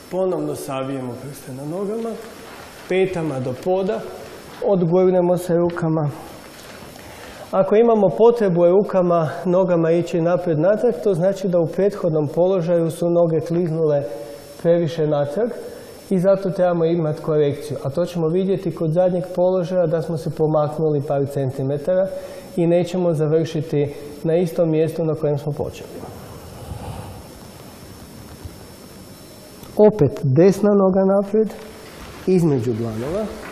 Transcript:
Ponovno savijemo prste na nogama, petama do poda, odgurnemo se rukama. Ako imamo potrebu rukama, nogama ići naprijed natrag, to znači da u prethodnom položaju su noge kliznule previše natrag i zato trebamo imati korekciju. A to ćemo vidjeti kod zadnjeg položaja da smo se pomaknuli par centimetara i nećemo završiti na istom mjestu na kojem smo počeli. Opet desna noga naprijed, između dlanova.